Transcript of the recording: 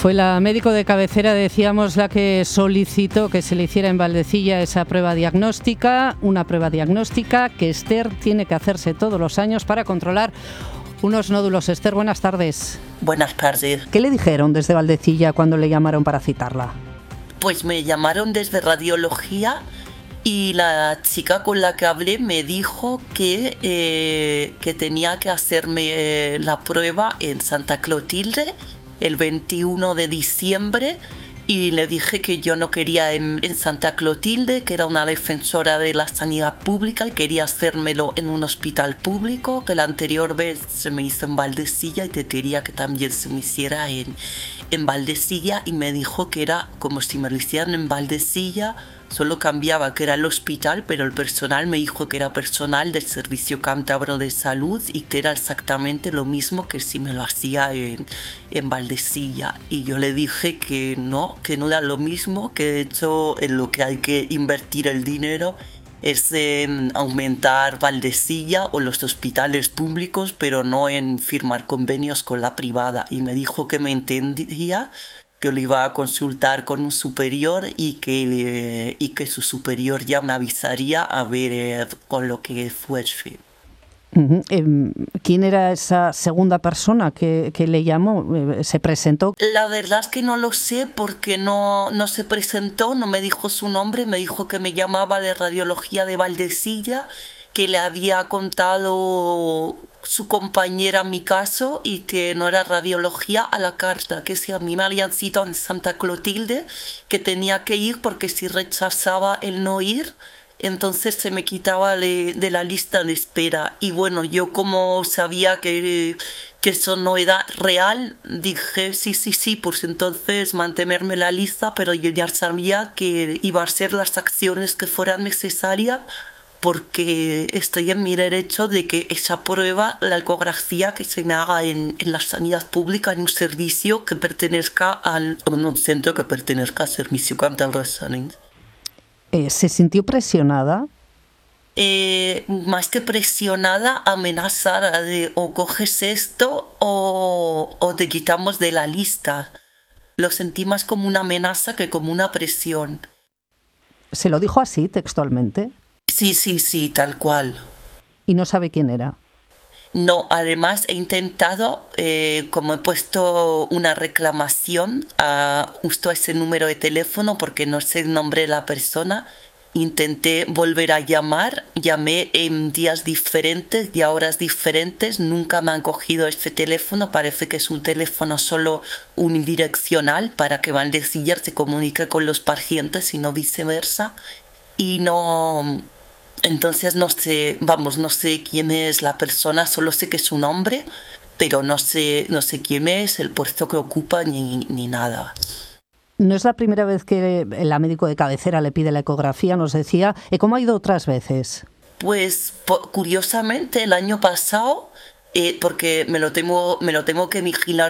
Fue la médico de cabecera, decíamos, la que solicitó que se le hiciera en Valdecilla esa prueba diagnóstica, una prueba diagnóstica que Esther tiene que hacerse todos los años para controlar unos nódulos. Esther, buenas tardes. Buenas tardes. ¿Qué le dijeron desde Valdecilla cuando le llamaron para citarla? Pues me llamaron desde radiología y la chica con la que hablé me dijo que tenía que hacerme la prueba en Santa Clotilde el 21 de diciembre y le dije que yo no quería en Santa Clotilde, que era una defensora de la sanidad pública y quería hacérmelo en un hospital público, que la anterior vez se me hizo en Valdecilla y te quería que también se me hiciera en Valdecilla, y me dijo que era como si me lo hicieran en Valdecilla, solo cambiaba que era el hospital, pero el personal me dijo que era personal del Servicio Cántabro de Salud y que era exactamente lo mismo que si me lo hacía en Valdecilla. Y yo le dije que no era lo mismo, que de hecho en lo que hay que invertir el dinero es en aumentar Valdecilla o los hospitales públicos, pero no en firmar convenios con la privada. Y me dijo que me entendía, que lo iba a consultar con un superior y que su superior ya me avisaría a ver con lo que fuese. ¿Quién era esa segunda persona que le llamó? ¿Se presentó? La verdad es que no lo sé porque no se presentó, no me dijo su nombre, me dijo que me llamaba de radiología de Valdecilla, que le había contado su compañera mi caso y que no era radiología a la carta, que si a mí me habían citado en Santa Clotilde, que tenía que ir porque si rechazaba el no ir, entonces se me quitaba de la lista de espera. Y bueno, yo como sabía que eso no era real, dije sí, pues entonces mantenerme en la lista, pero yo ya sabía que iba a hacer las acciones que fueran necesarias porque estoy en mi derecho de que esa prueba, la ecografía, que se me haga en la sanidad pública, en un servicio que pertenezca en un centro que pertenezca al Servicio Cántabro de Salud. ¿Se sintió presionada? Más que presionada, amenazada de o coges esto o te quitamos de la lista. Lo sentí más como una amenaza que como una presión. ¿Se lo dijo así, textualmente? Sí, tal cual. ¿Y no sabe quién era? No, además he intentado, como he puesto una reclamación justo a ese número de teléfono porque no sé el nombre de la persona, intenté volver a llamar, llamé en días diferentes y a horas diferentes, nunca me han cogido este teléfono, parece que es un teléfono solo unidireccional para que Valdecilla se comunique con los pacientes y no viceversa, y no. Entonces no sé quién es la persona, solo sé que es un hombre, pero no sé quién es, el puesto que ocupa ni nada. No es la primera vez que la médico de cabecera le pide la ecografía, nos decía. ¿Cómo ha ido otras veces? Pues curiosamente el año pasado, porque me lo tengo que vigilar